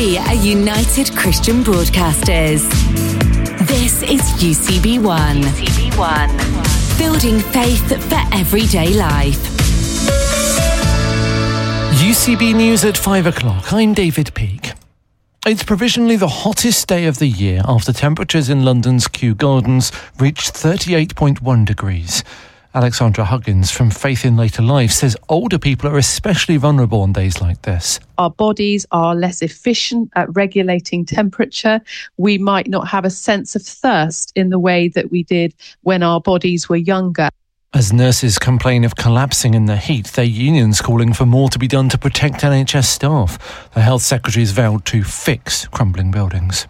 We are United Christian Broadcasters. This is UCB1. UCB1. Building faith for everyday life. UCB News at 5 o'clock. I'm David Peake. It's provisionally the hottest day of the year after temperatures in London's Kew Gardens reached 38.1 degrees. Alexandra Huggins from Faith in Later Life says older people are especially vulnerable on days like this. Our bodies are less efficient at regulating temperature. We might not have a sense of thirst in the way that we did when our bodies were younger. As nurses complain of collapsing in the heat, their union's calling for more to be done to protect NHS staff. The Health Secretary's vowed to fix crumbling buildings.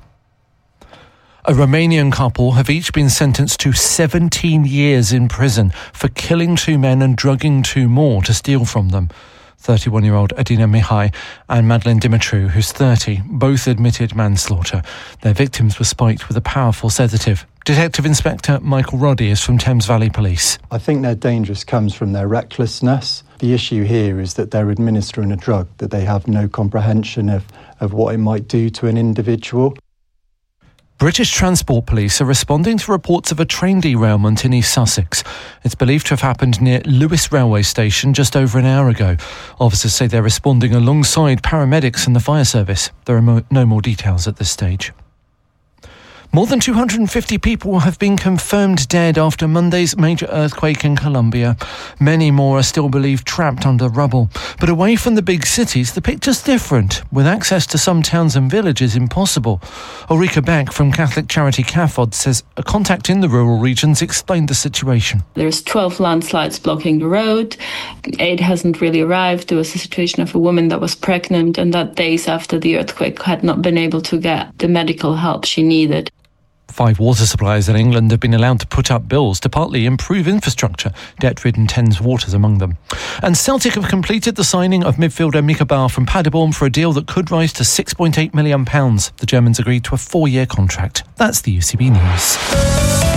A Romanian couple have each been sentenced to 17 years in prison for killing two men and drugging two more to steal from them. 31-year-old Adina Mihai and Madeleine Dimitru, who's 30, both admitted manslaughter. Their victims were spiked with a powerful sedative. Detective Inspector Michael Roddy is from Thames Valley Police. I think their danger comes from their recklessness. The issue here is that they're administering a drug that they have no comprehension of what it might do to an individual. British Transport Police are responding to reports of a train derailment in East Sussex. It's believed to have happened near Lewes Railway Station just over an hour ago. Officers say they're responding alongside paramedics and the fire service. There are no more details at this stage. More than 250 people have been confirmed dead after Monday's major earthquake in Colombia. Many more are still believed trapped under rubble. But away from the big cities, the picture's different, with access to some towns and villages impossible. Ulrika Beck from Catholic charity CAFOD says a contact in the rural regions explained the situation. There's 12 landslides blocking the road. Aid hasn't really arrived. There was a situation of a woman that was pregnant and that days after the earthquake had not been able to get the medical help she needed. 5 water suppliers in England have been allowed to put up bills to partly improve infrastructure, debt-ridden Thames Water's among them. And Celtic have completed the signing of midfielder Mika Bar from Paderborn for a deal that could rise to £6.8 million. The Germans agreed to a 4-year contract. That's the UCB News.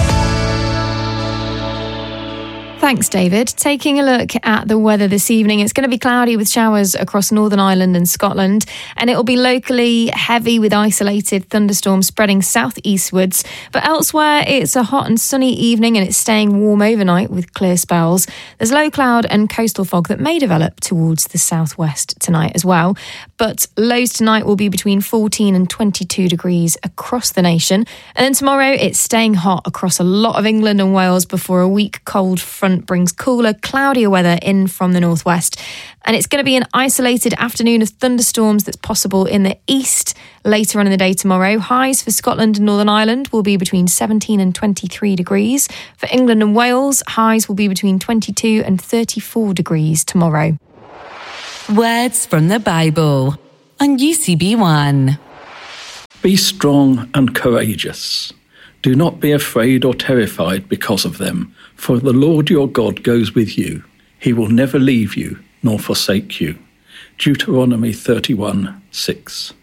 Thanks, David. Taking a look at the weather this evening, it's going to be cloudy with showers across Northern Ireland and Scotland, and it will be locally heavy with isolated thunderstorms spreading southeastwards. But elsewhere, it's a hot and sunny evening and it's staying warm overnight with clear spells. There's low cloud and coastal fog that may develop towards the southwest tonight as well. But lows tonight will be between 14 and 22 degrees across the nation. And then tomorrow, it's staying hot across a lot of England and Wales before a weak cold front brings cooler, cloudier weather in from the northwest. And it's going to be an isolated afternoon of thunderstorms that's possible in the east later on in the day tomorrow. Highs for Scotland and Northern Ireland will be between 17 and 23 degrees. For England and Wales, highs will be between 22 and 34 degrees tomorrow. Words from the Bible on UCB1. Be strong and courageous. Do not be afraid or terrified because of them, for the Lord your God goes with you. He will never leave you nor forsake you. Deuteronomy 31:6.